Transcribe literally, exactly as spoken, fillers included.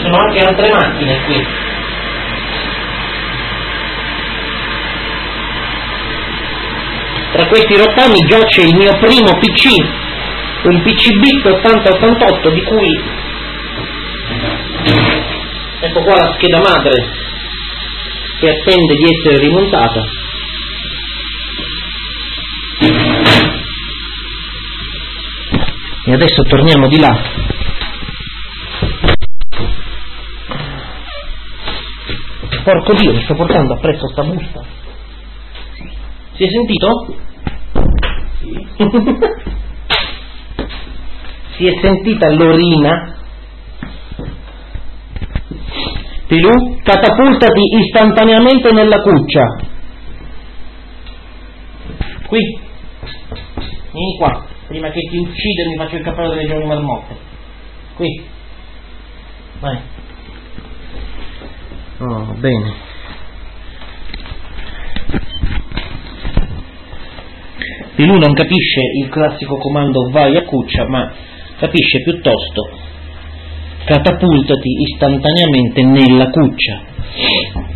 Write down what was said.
sono anche altre macchine qui. Tra questi rottami giace il mio primo P C, un P C Bit ottanta ottantotto di cui ecco qua la scheda madre che attende di essere rimontata. E adesso torniamo di là. Porco Dio, mi sto portando appresso sta busta. Si è sentito? Sì. Si è sentita l'orina? Pilù, catapultati istantaneamente nella cuccia. Qui. Vieni qua. Prima che ti uccida mi faccio il cappello delle giovani marmotte. Qui. Vai. Oh, bene. Pilù non capisce il classico comando vai a cuccia, ma capisce piuttosto catapultati istantaneamente nella cuccia.